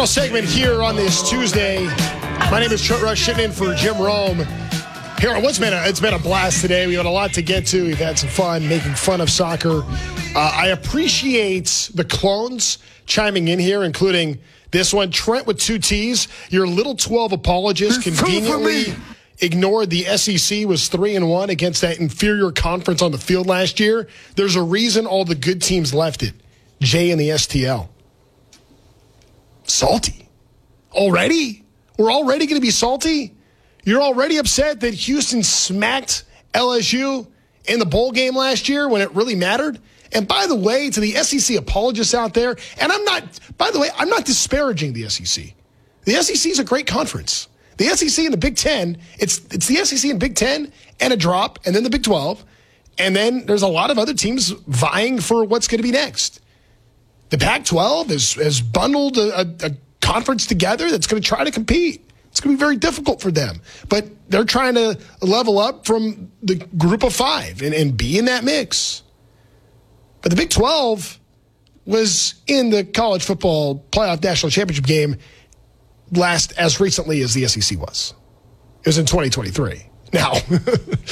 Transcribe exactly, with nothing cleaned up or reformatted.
Final segment here on this Tuesday. My name is Trent Rush, sitting in for Jim Rome. Here on what's been a, it's been a blast today. We've had a lot to get to. We've had some fun making fun of soccer. Uh, I appreciate the clones chiming in here, including this one. Trent with two T's. Your little twelve apologist conveniently ignored the S E C was three and one against that inferior conference on the field last year. There's a reason all the good teams left it. Jay and the S T L. Salty. Already? We're already going to be salty? You're already upset that Houston smacked L S U in the bowl game last year when it really mattered? And by the way, to the S E C apologists out there, and I'm not, by the way, I'm not disparaging the S E C. The S E C is a great conference. The S E C and the Big Ten, it's it's the S E C and Big Ten and a drop, and then the Big twelve, and then there's a lot of other teams vying for what's going to be next. The Pac twelve has, has bundled a, a, a conference together that's going to try to compete. It's going to be very difficult for them. But they're trying to level up from the group of five and, and be in that mix. But the Big twelve was in the college football playoff national championship game last as recently as the S E C was. It was in twenty twenty-three. Now,